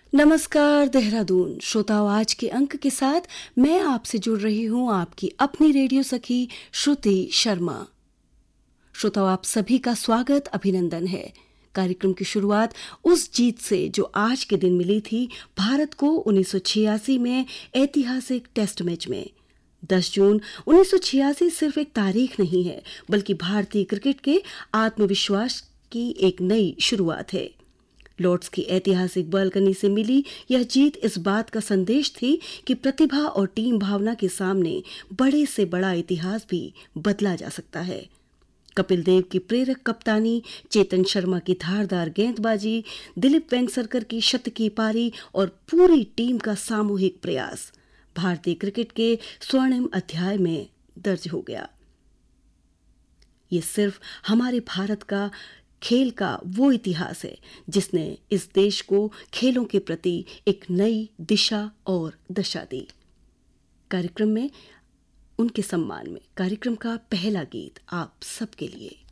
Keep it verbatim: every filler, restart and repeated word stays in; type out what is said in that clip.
नमस्कार देहरादून श्रोताओं, आज के अंक के साथ मैं आपसे जुड़ रही हूं आपकी अपनी रेडियो सखी श्रुति शर्मा। श्रोताओं, आप सभी का स्वागत अभिनंदन है। कार्यक्रम की शुरुआत उस जीत से जो आज के दिन मिली थी भारत को उन्नीस सौ छियासी में ऐतिहासिक टेस्ट मैच में। दस जून उन्नीस सौ छियासी सिर्फ एक तारीख नहीं है, बल्कि भारतीय क्रिकेट के आत्मविश्वास की एक नई शुरुआत है। लॉर्ड्स की ऐतिहासिक बालकनी से मिली यह जीत इस बात का संदेश थी कि प्रतिभा और टीम भावना के सामने बड़े से बड़ा इतिहास भी बदला जा सकता है। कपिल देव की प्रेरक कप्तानी, चेतन शर्मा की धारदार गेंदबाजी, दिलीप वेंगसरकर की शतकीय पारी और पूरी टीम का सामूहिक प्रयास भारतीय क्रिकेट के स्वर्णिम अध्याय में दर्ज हो गया। ये सिर्फ हमारे भारत का खेल का वो इतिहास है जिसने इस देश को खेलों के प्रति एक नई दिशा और दशा दी। कार्यक्रम में उनके सम्मान में कार्यक्रम का पहला गीत आप सबके लिए।